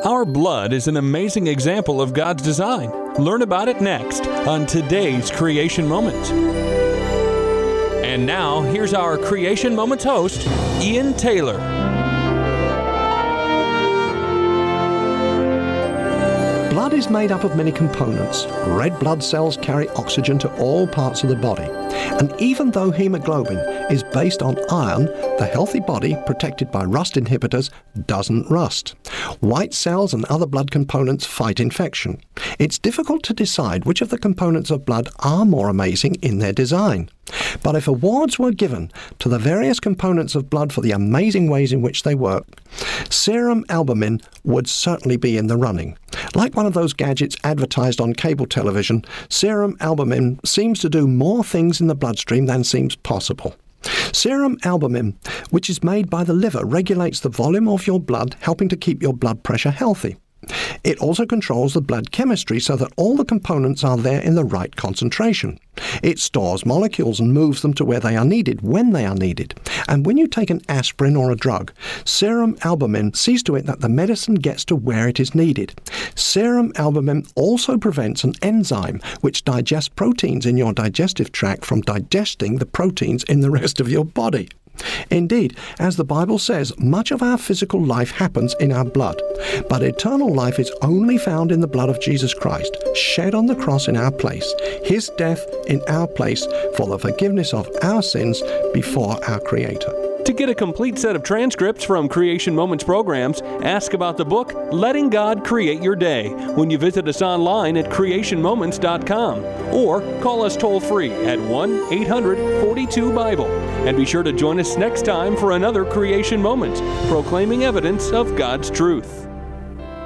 Our blood is an amazing example of God's design. Learn about it next on today's Creation Moments. And now, here's our Creation Moments host, Ian Taylor. Blood is made up of many components. Red blood cells carry oxygen to all parts of the body. And even though hemoglobin is based on iron, the healthy body, protected by rust inhibitors, doesn't rust. White cells and other blood components fight infection. It's difficult to decide which of the components of blood are more amazing in their design. But if awards were given to the various components of blood for the amazing ways in which they work, serum albumin would certainly be in the running. Like one of those gadgets advertised on cable television, serum albumin seems to do more things in the bloodstream than seems possible. Serum albumin, which is made by the liver, regulates the volume of your blood, helping to keep your blood pressure healthy. It also controls the blood chemistry so that all the components are there in the right concentration. It stores molecules and moves them to where they are needed, when they are needed. And when you take an aspirin or a drug, serum albumin sees to it that the medicine gets to where it is needed. Serum albumin also prevents an enzyme which digests proteins in your digestive tract from digesting the proteins in the rest of your body. Indeed, as the Bible says, much of our physical life happens in our blood, but eternal life is only found in the blood of Jesus Christ, shed on the cross in our place, His death in our place for the forgiveness of our sins before our Creator. To get a complete set of transcripts from Creation Moments programs, ask about the book, Letting God Create Your Day, when you visit us online at creationmoments.com, or call us toll-free at 1-800-42-BIBLE. And be sure to join us next time for another Creation Moments, proclaiming evidence of God's truth.